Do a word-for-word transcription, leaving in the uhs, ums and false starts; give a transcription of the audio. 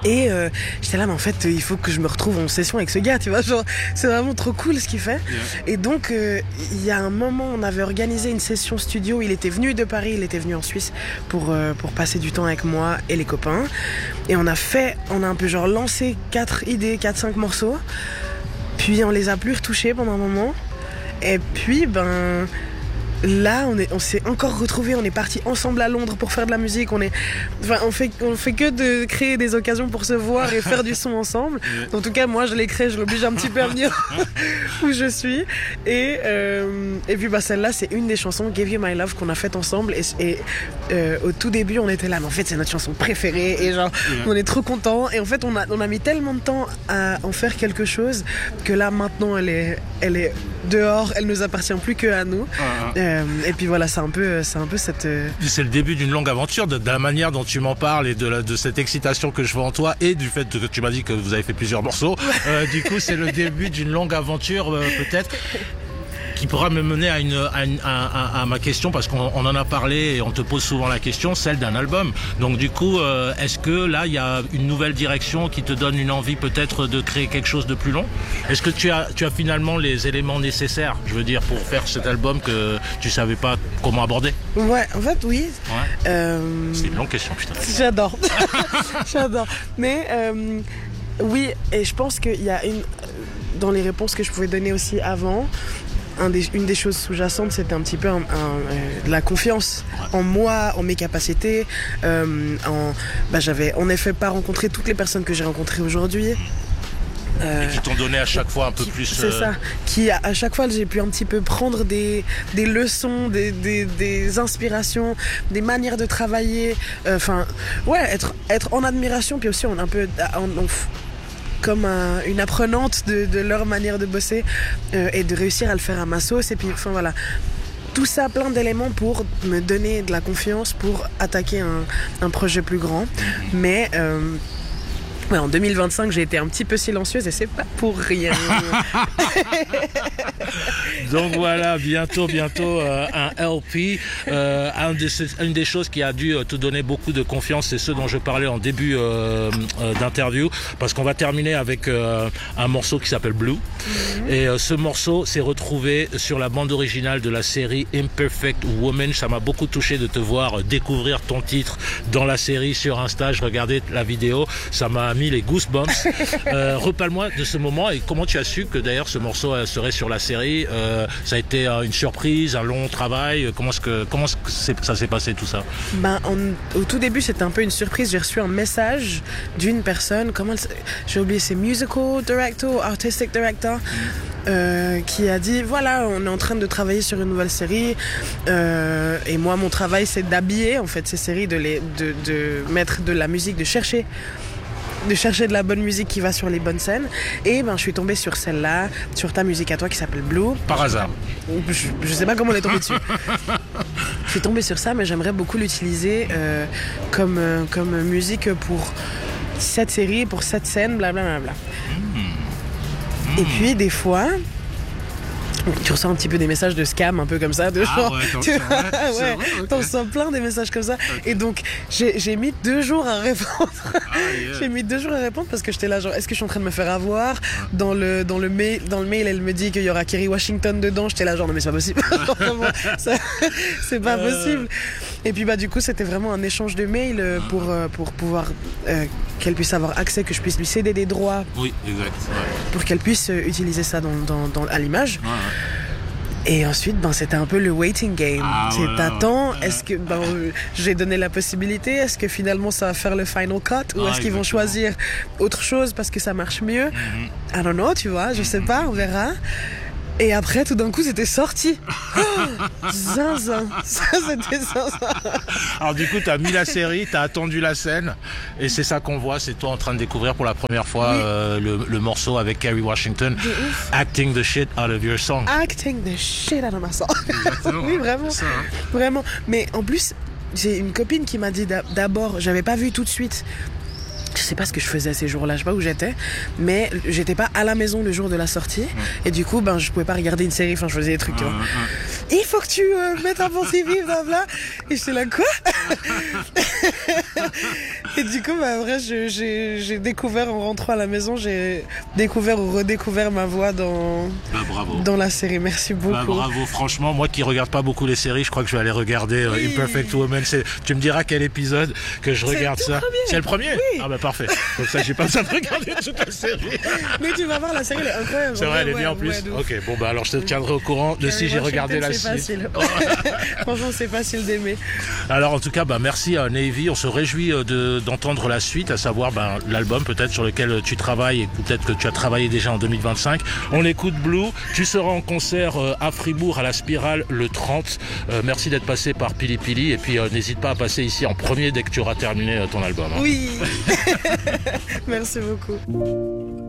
Et euh, j'étais là, mais en fait, il faut que je me retrouve en session avec ce gars, tu vois, genre, c'est vraiment trop cool ce qu'il fait. Yeah. Et donc, il euh, y a un moment, on avait organisé une session studio, il était venu de Paris, il était venu en Suisse pour, euh, pour passer du temps avec moi et les copains. Et on a fait, on a un peu genre lancé quatre idées, quatre, cinq morceaux, puis on les a plus retouchés pendant un moment. Et puis, ben... Là, on, est, on s'est encore retrouvés, on est partis ensemble à Londres pour faire de la musique. On, est, enfin, on, fait, on fait que de créer des occasions pour se voir et faire du son ensemble. En tout cas, moi, je l'ai créé, je l'oblige un petit peu à venir où je suis. Et, euh, et puis, bah, celle-là, c'est une des chansons, Give You My Love, qu'on a faite ensemble. Et, et euh, au tout début, on était là, mais en fait, c'est notre chanson préférée. Et genre, on est trop contents. Et en fait, on a, on a mis tellement de temps à en faire quelque chose que là, maintenant, elle est, elle est dehors, elle nous appartient plus qu'à nous. Uh-huh. Euh, et puis voilà, c'est un peu, c'est un peu cette. Euh... C'est le début d'une longue aventure, de, de la manière dont tu m'en parles et de, la, de cette excitation que je vois en toi et du fait que tu m'as dit que vous avez fait plusieurs morceaux. Euh, du coup, c'est le début d'une longue aventure, euh, peut-être. Qui pourra me mener à, une, à, une, à, à, à ma question, parce qu'on on en a parlé et on te pose souvent la question, celle d'un album. Donc du coup, euh, est-ce que là, il y a une nouvelle direction qui te donne une envie peut-être de créer quelque chose de plus long ? Est-ce que tu as, tu as finalement les éléments nécessaires, je veux dire, pour faire cet album que tu savais pas comment aborder ? Ouais, en fait, oui. Ouais. Euh... C'est une longue question, putain. J'adore. J'adore. Mais euh, oui, et je pense qu'il y a une... Dans les réponses que je pouvais donner aussi avant... Un des, une des choses sous-jacentes, c'était un petit peu un, un, euh, de la confiance en moi, en mes capacités. Euh, en, bah, j'avais en effet pas rencontré toutes les personnes que j'ai rencontrées aujourd'hui. Euh, et qui t'ont donné à chaque fois un peu qui, plus... C'est euh... ça, qui à, à chaque fois j'ai pu un petit peu prendre des, des leçons, des, des, des inspirations, des manières de travailler. Enfin, euh, ouais, être, être en admiration, puis aussi on un peu... On, on, comme un, une apprenante de, de leur manière de bosser euh, et de réussir à le faire à ma sauce. Et puis, enfin voilà, tout ça, plein d'éléments pour me donner de la confiance pour attaquer un, un projet plus grand. Mais euh, ouais, en deux mille vingt-cinq, j'ai été un petit peu silencieuse et c'est pas pour rien. Donc voilà, bientôt, bientôt euh, un L P. Euh, un des, une des choses qui a dû te donner beaucoup de confiance, c'est ce dont je parlais en début euh, euh, d'interview, parce qu'on va terminer avec euh, un morceau qui s'appelle Blue. Mm-hmm. Et euh, ce morceau s'est retrouvé sur la bande originale de la série Imperfect Woman. Ça m'a beaucoup touché de te voir découvrir ton titre dans la série sur Insta. Je regardais la vidéo, ça m'a mis les goosebumps. euh, Reparle-moi de ce moment et comment tu as su que d'ailleurs ce morceau euh, serait sur la série. Euh, ça a été euh, une surprise, un long travail. Comment est-ce que comment est-ce que c'est, ça s'est passé tout ça ? Ben, en, au tout début, c'était un peu une surprise. J'ai reçu un message d'une personne. Comment elle, j'ai oublié, c'est musical director, artistic director, mm. euh, qui a dit voilà, on est en train de travailler sur une nouvelle série. Euh, et moi, mon travail, c'est d'habiller en fait ces séries, de les, de, de mettre de la musique, de chercher. de chercher de la bonne musique qui va sur les bonnes scènes. Et ben je suis tombée sur celle-là, sur ta musique à toi qui s'appelle Blue. Par hasard. Je, je sais pas comment on est tombé dessus. Je suis tombée sur ça, mais j'aimerais beaucoup l'utiliser euh, comme, euh, comme musique pour cette série, pour cette scène, blablabla. Mmh. Mmh. Et puis des fois... tu reçois un petit peu des messages de scam, un peu comme ça, de ah genre, ouais, tu vois, vrai, ouais, vrai, okay. T'en reçois plein des messages comme ça. Okay. Et donc, j'ai, j'ai mis deux jours à répondre. Ah, yeah. J'ai mis deux jours à répondre parce que j'étais là, genre, est-ce que je suis en train de me faire avoir? ah. Dans le, dans le mail, dans le mail, elle me dit qu'il y aura Kerry Washington dedans. J'étais là, genre, non mais c'est pas possible. Vraiment, ça, c'est pas euh... possible. Et puis bah du coup, c'était vraiment un échange de mails euh, pour euh, pour pouvoir euh, qu'elle puisse avoir accès, que je puisse lui céder des droits. Oui, exact. Ouais. Pour qu'elle puisse euh, utiliser ça dans, dans, dans à l'image. Ouais, ouais. Et ensuite, ben, c'était un peu le waiting game. Ah, c'est ouais, t'attends, ouais. est-ce que, ben, euh, j'ai donné la possibilité, est-ce que finalement ça va faire le final cut, ou ah, est-ce qu'ils exactement. vont choisir autre chose parce que ça marche mieux? Mm-hmm. I don't know, tu vois, je mm-hmm. sais pas, on verra. Et après, tout d'un coup, c'était sorti. Oh, zinzin. Ça, c'était zinzin. Alors du coup, t'as mis la série, t'as attendu la scène, et c'est ça qu'on voit, c'est toi en train de découvrir pour la première fois oui. euh, le, le morceau avec Kerry Washington, Acting the shit out of your song. Acting the shit out of my song. Exactement. Oui, vraiment. Ça, hein. Vraiment. Mais en plus, j'ai une copine qui m'a dit d'abord, j'avais pas vu tout de suite. Je sais pas ce que je faisais ces jours-là, je sais pas où j'étais, mais j'étais pas à la maison le jour de la sortie, mmh. et du coup, ben, je pouvais pas regarder une série, enfin, je faisais des trucs, mmh, tu vois. Mmh. Il faut que tu euh, mettes un bon civil, blabla. Et j'étais là, quoi? Et du coup, bah, vrai, je- j'ai j'ai découvert en rentrant à la maison, j'ai découvert ou redécouvert ma voix dans, Bah, bravo. dans la série. Merci beaucoup. Bah, bravo, franchement, moi qui regarde pas beaucoup les séries, je crois que je vais aller regarder euh, Oui. Imperfect Woman. C'est- Tu me diras quel épisode que je C'est regarde le tout ça. premier. C'est le premier Oui. Ah bah parfait. Comme ça, j'ai pas besoin de regarder toute la série. Mais tu vas voir, la série elle est incroyable. C'est vrai, elle est Ouais, bien en ouais, plus. de ouf. Ok, bon bah alors je te tiendrai au courant de si j'ai Washington, regardé la c'est suite. facile. Franchement, c'est facile d'aimer. Alors en tout cas, bah merci à Navy. On se réjouit euh, de- d'entendre la suite, à savoir bah, l'album peut-être sur lequel tu travailles et peut-être que tu as travaillé déjà en deux mille vingt-cinq. On écoute Blue. Tu seras en concert euh, à Fribourg à la Spirale le trente. Euh, merci d'être passé par Pili Pili et puis euh, n'hésite pas à passer ici en premier dès que tu auras terminé euh, ton album. Hein. Oui. Merci beaucoup.